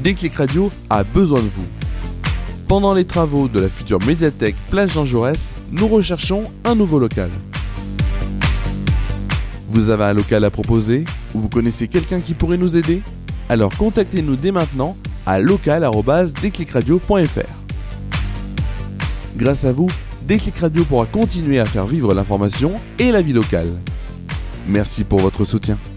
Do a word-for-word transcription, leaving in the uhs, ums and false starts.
Déclic Radio a besoin de vous. Pendant les travaux de la future médiathèque Place Jean Jaurès, nous recherchons un nouveau local. Vous avez un local à proposer ou vous connaissez quelqu'un qui pourrait nous aider? Alors contactez-nous dès maintenant à local arobase déclic radio point f r. Grâce à vous, Déclic Radio pourra continuer à faire vivre l'information et la vie locale. Merci pour votre soutien.